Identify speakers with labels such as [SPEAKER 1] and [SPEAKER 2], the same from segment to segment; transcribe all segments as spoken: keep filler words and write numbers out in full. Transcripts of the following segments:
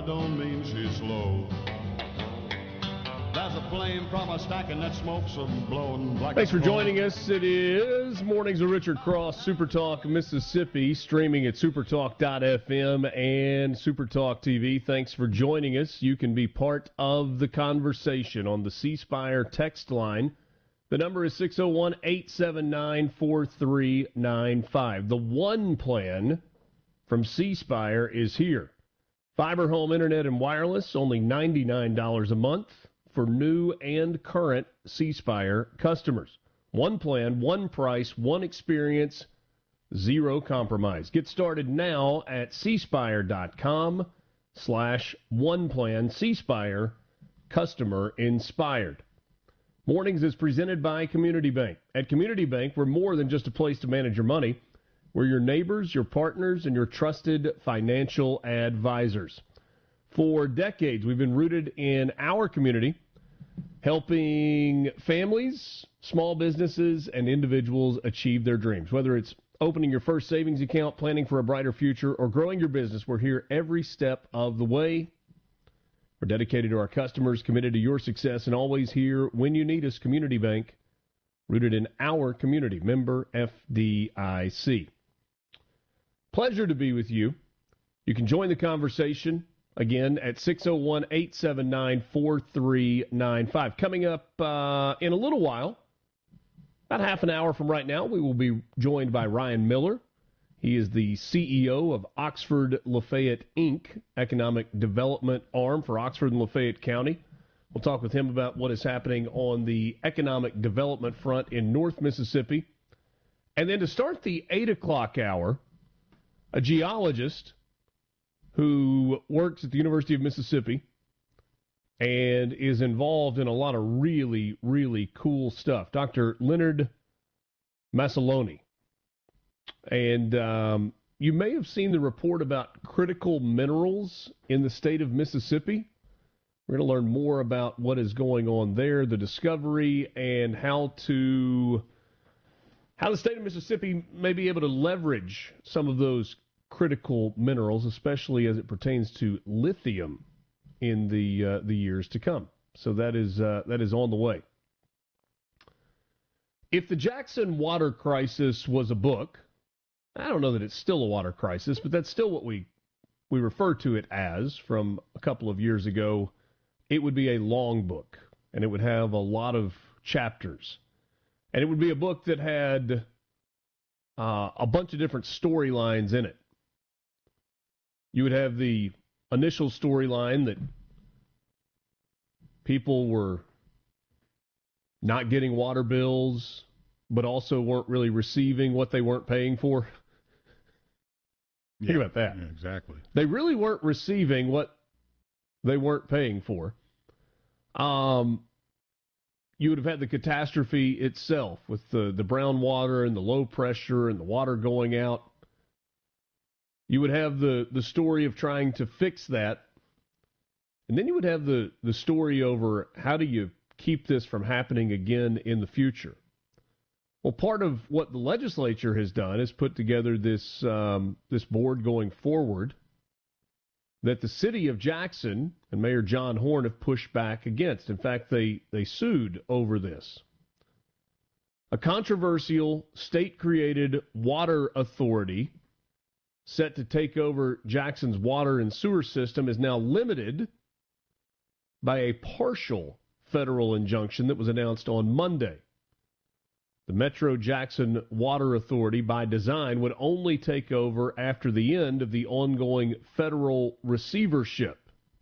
[SPEAKER 1] I don't mean she's slow. There's a flame from a stack and that smoke's a blowing like
[SPEAKER 2] Thanks
[SPEAKER 1] a
[SPEAKER 2] for
[SPEAKER 1] smoke.
[SPEAKER 2] joining us. It is Mornings with Richard Cross, Supertalk Mississippi, streaming at supertalk dot f m and Supertalk T V. Thanks for joining us. You can be part of the conversation on the C Spire text line. The number is six oh one, eight seven nine, four three nine five. The one plan from C Spire is here. Fiber home internet and wireless, only ninety-nine dollars a month for new and current C Spire customers. One plan, one price, one experience, zero compromise. Get started now at c spire dot com slash one plan. C Spire, customer inspired. Mornings is presented by Community Bank. At Community Bank, we're more than just a place to manage your money. We're your neighbors, your partners, and your trusted financial advisors. For decades, we've been rooted in our community, helping families, small businesses, and individuals achieve their dreams. Whether it's opening your first savings account, planning for a brighter future, or growing your business, we're here every step of the way. We're dedicated to our customers, committed to your success, and always here when you need us. Community Bank, rooted in our community. Member F D I C. Pleasure to be with you. You can join the conversation again at six oh one, eight seven nine, four three nine five. Coming up uh, in a little while, about half an hour from right now, we will be joined by Ryan Miller. He is the C E O of Oxford Lafayette, Incorporated, economic development arm for Oxford and Lafayette County. We'll talk with him about what is happening on the economic development front in North Mississippi. And then to start the eight o'clock hour, a geologist who works at the University of Mississippi and is involved in a lot of really, really cool stuff. Doctor Leonard Massaloni. And um, you may have seen the report about critical minerals in the state of Mississippi. We're going to learn more about what is going on there, the discovery, and how to how the state of Mississippi may be able to leverage some of those critical minerals, especially as it pertains to lithium in the uh, the years to come. So that is uh, that is on the way. If the Jackson water crisis was a book, I don't know that it's still a water crisis, but that's still what we we refer to it as from a couple of years ago. It would be a long book, and it would have a lot of chapters. And it would be a book that had uh, a bunch of different storylines in it. You would have the initial storyline that people were not getting water bills, but also weren't really receiving what they weren't paying for.
[SPEAKER 3] Yeah,
[SPEAKER 2] Think about that.
[SPEAKER 3] Yeah, exactly.
[SPEAKER 2] They really weren't receiving what they weren't paying for. Um, you would have had the catastrophe itself with the, the brown water and the low pressure and the water going out. You would have the, the story of trying to fix that. And then you would have the, the story over how do you keep this from happening again in the future. Well, part of what the legislature has done is put together this um, this board going forward that the city of Jackson and Mayor John Horn have pushed back against. In fact, they, they sued over this. A controversial state-created water authority set to take over Jackson's water and sewer system is now limited by a partial federal injunction that was announced on Monday. The Metro Jackson Water Authority, by design, would only take over after the end of the ongoing federal receivership.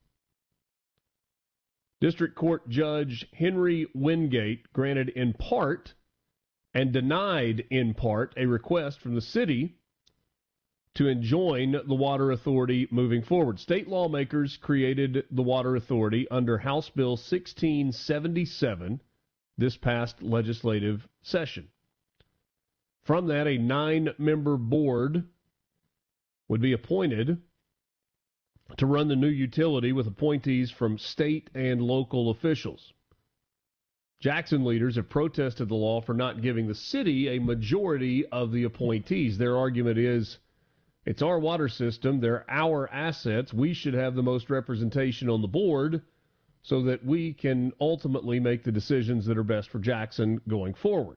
[SPEAKER 2] District Court Judge Henry Wingate granted in part and denied in part a request from the city to enjoin the Water Authority moving forward. State lawmakers created the Water Authority under House Bill sixteen seventy-seven this past legislative session. From that, a nine-member board would be appointed to run the new utility with appointees from state and local officials. Jackson leaders have protested the law for not giving the city a majority of the appointees. Their argument is It's our water system. They're our assets. We should have the most representation on the board so that we can ultimately make the decisions that are best for Jackson going forward.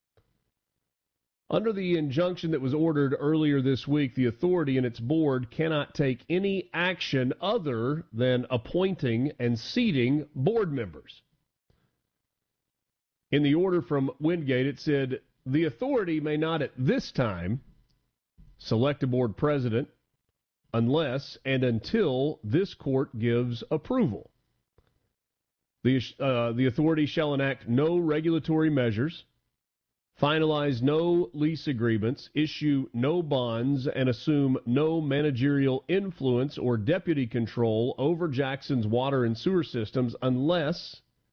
[SPEAKER 2] Under the injunction that was ordered earlier this week, the authority and its board cannot take any action other than appointing and seating board members. In the order from Wingate, it said, the authority may not at this time select a board president unless and until this court gives approval. The, uh, the authority shall enact no regulatory measures, finalize no lease agreements, issue no bonds, and assume no managerial influence or deputy control over Jackson's water and sewer systems unless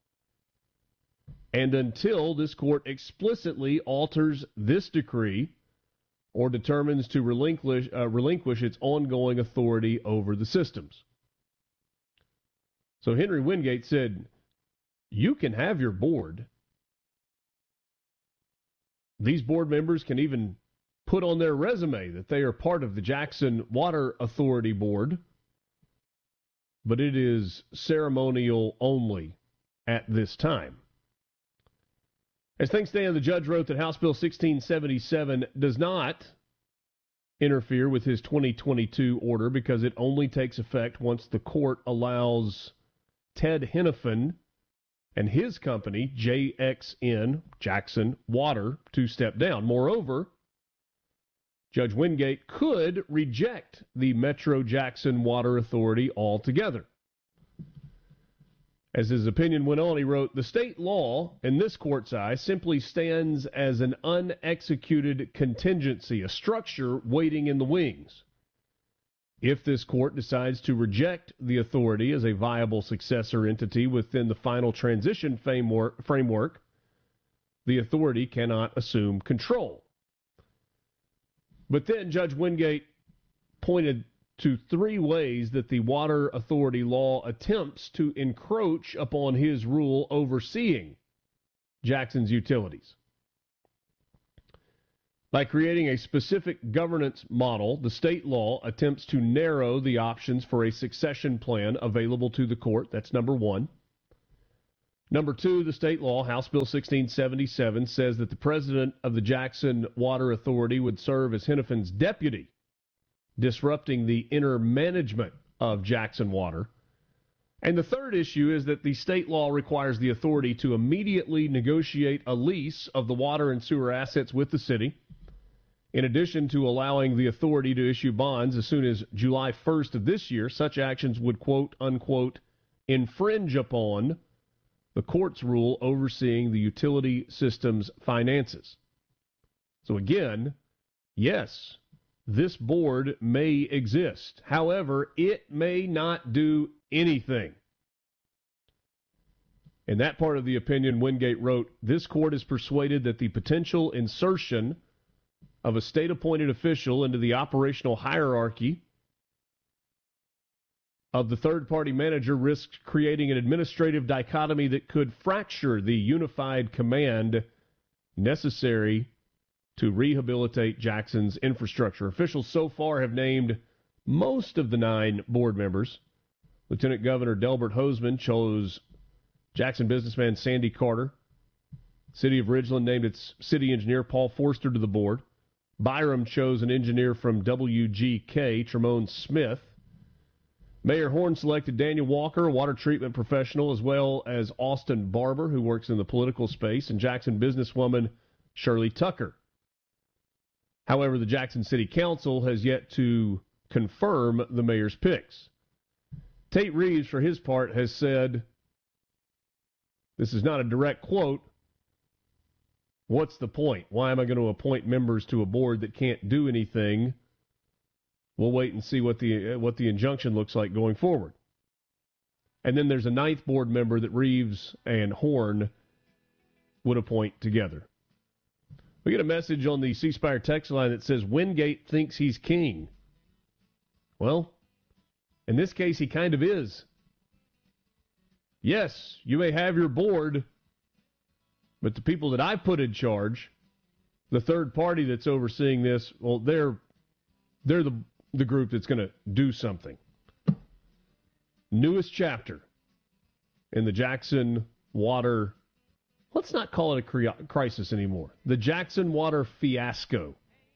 [SPEAKER 2] and until this court explicitly alters this decree or determines to relinquish, uh, relinquish its ongoing authority over the systems. So Henry Wingate said, you can have your board. These board members can even put on their resume that they are part of the Jackson Water Authority Board, but it is ceremonial only at this time. As things stand, the judge wrote that House Bill sixteen seventy-seven does not interfere with his twenty twenty-two order because it only takes effect once the court allows Ted Henifin and his company, J X N, Jackson Water, to step down. Moreover, Judge Wingate could reject the Metro Jackson Water Authority altogether. As his opinion went on, he wrote, the state law, in this court's eye, simply stands as an unexecuted contingency, a structure waiting in the wings. If this court decides to reject the authority as a viable successor entity within the final transition framework, the authority cannot assume control. But then Judge Wingate pointed to three ways that the Water Authority law attempts to encroach upon his rule overseeing Jackson's utilities. By creating a specific governance model, the state law attempts to narrow the options for a succession plan available to the court. That's number one. Number two, the state law, House Bill sixteen seventy-seven, says that the president of the Jackson Water Authority would serve as Henifin's deputy, disrupting the inner management of Jackson Water. And the third issue is that the state law requires the authority to immediately negotiate a lease of the water and sewer assets with the city, in addition to allowing the authority to issue bonds as soon as July first of this year. Such actions would, quote, unquote, infringe upon the court's rule overseeing the utility system's finances. So again, yes, this board may exist. However, it may not do anything. In that part of the opinion, Wingate wrote, this court is persuaded that the potential insertion of a state-appointed official into the operational hierarchy of the third-party manager risks creating an administrative dichotomy that could fracture the unified command necessary to rehabilitate Jackson's infrastructure. Officials so far have named most of the nine board members. Lieutenant Governor Delbert Hosemann chose Jackson businessman Sandy Carter. City of Ridgeland named its city engineer Paul Forster to the board. Byram chose an engineer from W G K, Tremone Smith. Mayor Horn selected Daniel Walker, a water treatment professional, as well as Austin Barber, who works in the political space, and Jackson businesswoman Shirley Tucker. However, the Jackson City Council has yet to confirm the mayor's picks. Tate Reeves, for his part, has said, this is not a direct quote, what's the point? Why am I going to appoint members to a board that can't do anything? We'll wait and see what the what the injunction looks like going forward. And then there's a ninth board member that Reeves and Horn would appoint together. We get a message on the C Spire text line that says Wingate thinks he's king. Well, in this case, he kind of is. Yes, you may have your board, but the people that I put in charge, the third party that's overseeing this, well, they're they're the the group that's going to do something. Newest chapter in the Jackson Water, let's not call it a cri- crisis anymore. The Jackson Water fiasco.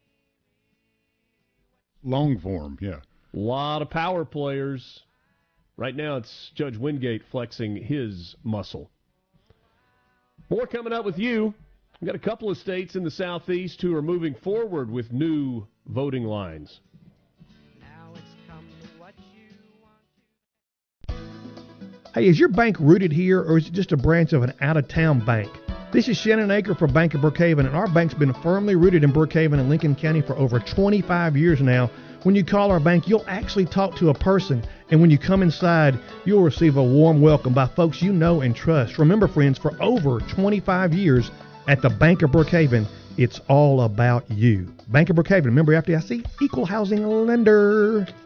[SPEAKER 3] Long form, yeah.
[SPEAKER 2] A lot of power players. Right now it's Judge Wingate flexing his muscle. More coming up with you. We've got a couple of states in the Southeast who are moving forward with new voting lines.
[SPEAKER 4] Hey, is your bank rooted here, or is it just a branch of an out-of-town bank? This is Shannon Aker for Bank of Brookhaven, and our bank's been firmly rooted in Brookhaven and Lincoln County for over twenty-five years now. When you call our bank, you'll actually talk to a person, and when you come inside, you'll receive a warm welcome by folks you know and trust. Remember, friends, for over twenty-five years at the Bank of Brookhaven, it's all about you. Bank of Brookhaven, member F D I C, equal housing lender.